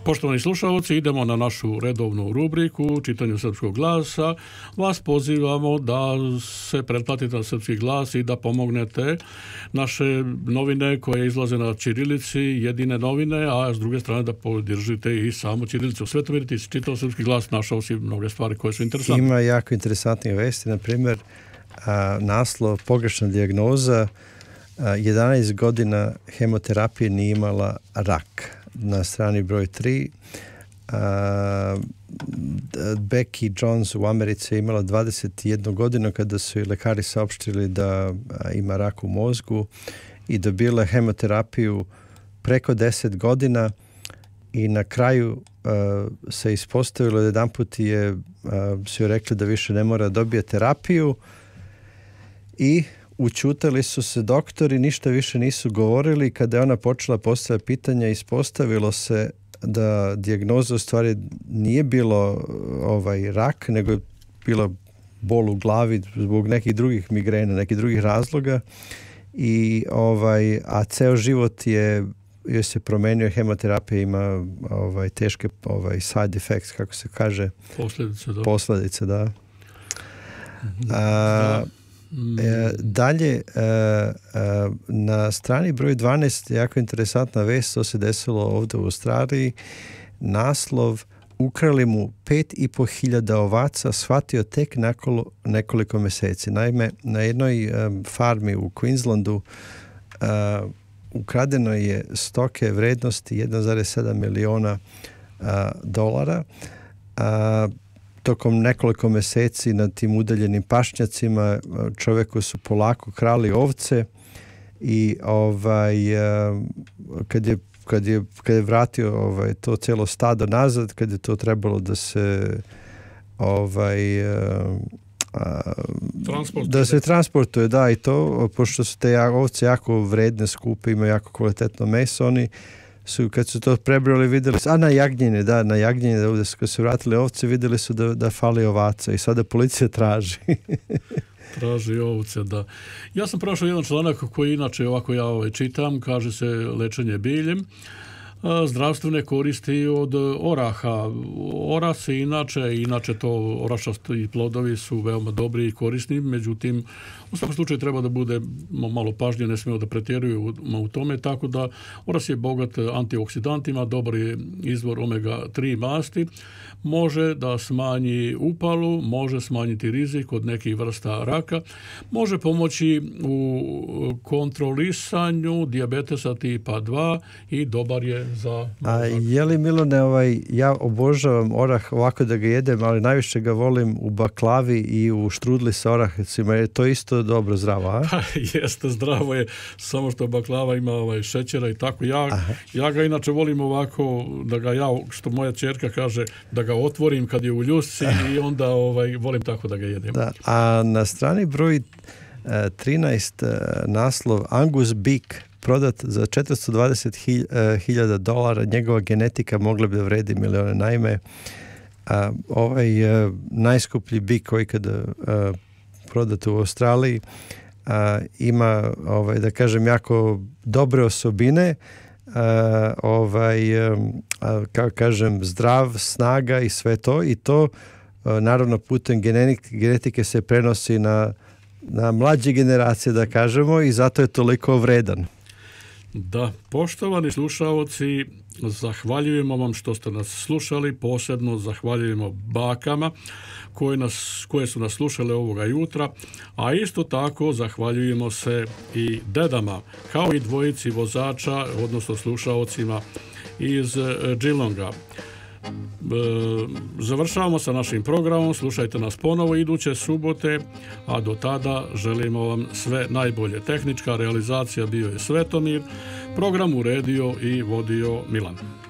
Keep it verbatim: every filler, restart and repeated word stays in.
Poštovani slušalci, idemo na našu redovnu rubriku Čitanju srpskog glasa. Vas pozivamo da se pretplatite na Srpski glas i da pomognete naše novine koje izlaze na ćirilici, jedine novine, a s druge strane da podržite i samu ćirilicu. Sve to vidite, si čitao Srpski glas, našao si mnoge stvari koje su interesantne. Ima jako interesantne vesti, na primjer a, naslov pogrešna dijagnoza, a, jedanaest godina hemoterapije nije imala rak. Na strani broj tri uh, Becky Jones u Americi je imala dvadeset jednu godinu kada su i lekari saopštili da uh, ima rak u mozgu i dobila hemoterapiju preko deset godina i na kraju uh, se ispostavilo da jedan put je uh, su joj rekli da više ne mora dobije terapiju i učutali su se doktori, ništa više nisu govorili. Kada je ona počela postavljati pitanja, ispostavilo se da dijagnoza u stvari nije bilo ovaj rak, nego je bila bol u glavi zbog nekih drugih migrena, nekih drugih razloga. I ovaj a ceo život je joj se promenio, hemoterapija ima ovaj teške ovaj side effects, kako se kaže, posljedice, da. Posljedice, da. A, E, dalje, e, e, na strani broj dvanaest jako interesantna vest, to se desilo ovdje u Australiji. Naslov: ukrali mu pet i po hiljada ovaca, shvatio tek nakon nekoliko mjeseci. Naime, na jednoj um, farmi u Queenslandu uh, ukradeno je stoke vrednosti jedan zarez sedam miliona uh, dolara. Uh, Tokom nekoliko mjeseci na tim udaljenim pašnjacima čovjeku su polako krali ovce i ovaj kad je kad je kad je vratio ovaj to cijelo stado nazad, kad je to trebalo da se ovaj a, da se transportuje, da, i to pošto su te ovce jako vredne, skupe, imaju jako kvalitetno meso, oni su, kad su to prebrali, vidjeli su, a na jagnjine, da, na jagnjine, da ovdje kad su vratili ovce, vidjeli su da, da fali ovaca i sada policija traži. Traži ovce, da. Ja sam prošao jedan članak koji inače ovako ja ovaj čitam, kaže se lečenje biljem. Zdravstvene koristi od oraha. Orah inače, inače to orašasti plodovi su veoma dobri i korisni, međutim u svakom slučaju treba da bude malo pažnje, ne smiju da pretjeruju u tome, tako da orah je bogat antioksidantima, dobar je izvor omega tri masti, može da smanji upalu, može smanjiti rizik od nekih vrsta raka, može pomoći u kontrolisanju dijabetesa tipa dva i dobar je za... A je li, Milone, ovaj, ja obožavam orah ovako da ga jedem, ali najviše ga volim u baklavi i u štrudli sa orahicima. Je to isto dobro, zdravo, a? Pa, jeste, zdravo je, samo što baklava ima ovaj šećera i tako. Ja, ja ga inače volim ovako, da ga ja, što moja ćerka kaže, da ga otvorim kad je u ljusci i onda ovaj, volim tako da ga jedem. Da, a na strani broj trinaest naslov Angus Beak prodat za četiristo dvadeset hiljada dolara, njegova genetika mogla bi da vredi milione. Naime, a, ovaj a, najskuplji bik koji kada a, prodat u Australiji a, ima, ovaj, da kažem, jako dobre osobine, a, ovaj, a, kako kažem, zdrav, snaga i sve to, i to a, naravno putem genetike se prenosi na, na mlađe generacije, da kažemo, i zato je toliko vredan. Da, poštovani slušalci, zahvaljujemo vam što ste nas slušali, posebno zahvaljujemo bakama koje, nas, koje su nas slušale ovoga jutra, a isto tako zahvaljujemo se i dedama, kao i dvojici vozača, odnosno slušalcima iz Geelonga. Završavamo sa našim programom, slušajte nas ponovo iduće subote, a do tada želimo vam sve najbolje. Tehnička realizacija bio je Svetomir, program uredio i vodio Milan.